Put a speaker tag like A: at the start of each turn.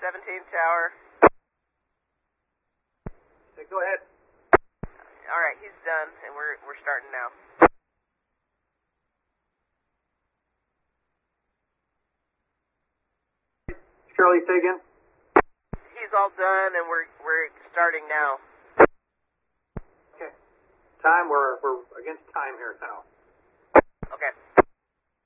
A: 17th tower.
B: Okay, go ahead.
A: Alright, he's done, and we're starting now.
B: Shirley, say again.
A: He's all done, and we're starting now.
B: Okay. Time, we're against time here now.